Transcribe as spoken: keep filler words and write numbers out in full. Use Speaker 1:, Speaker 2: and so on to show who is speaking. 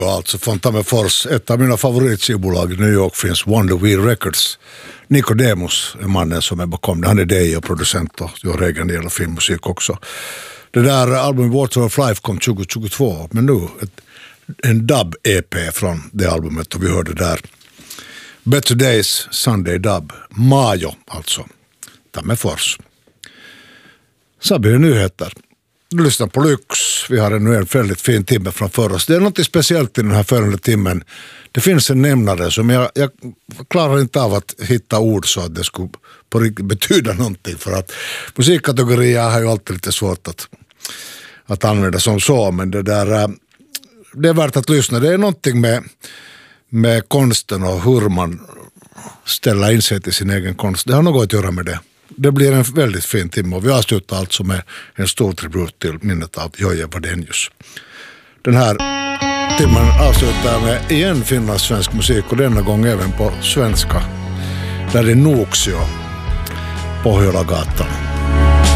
Speaker 1: Alltså från Tammerfors, ett av mina favoritskivbolag i New York finns Wonder Wheel Records. Nicodemus är mannen som är bakom det. Han är D J och producent och gör egen del av filmmusik också. Det där albumet Water of Life kom tjugo tjugotvå, men nu ett, en dub-E P från det albumet och vi hörde där Better Days, Sunday Dub, Majo alltså, Tammerfors. Så blir det nyheter. Du lyssnar på Lyx. Vi har ännu en väldigt fin timme framför oss. Det är något speciellt i den här följande timmen. Det finns en nämnare som jag, jag klarar inte av att hitta ord så att det skulle på riktigt betyda någonting. För att musikkategorier har ju alltid lite svårt att, att använda som så. Men det där, det är värt att lyssna. Det är någonting med, med konsten och hur man ställer in sig till sin egen konst. Det har något att göra med det. Det blir en väldigt fin timme och vi avslutar alltså med en stor tribut till minnet av Jojje Wadenius. Den här timmen avslutar med igen finlandssvensk musik och denna gång även på svenska. Där är Nuuksio, Pohjolagatan.